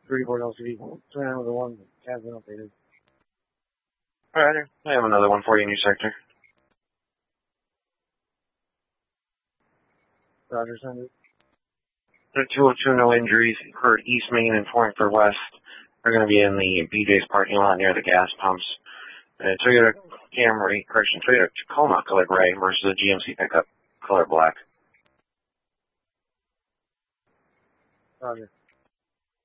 34 LCD. Turn on with the one that has been updated. Alright, I have another one for you in your sector. Roger, send it. The 202, no injuries for East Main and Torringford West. They're going to be in the BJ's parking lot near the gas pumps. Toyota Tacoma color gray versus a GMC pickup color black. Roger.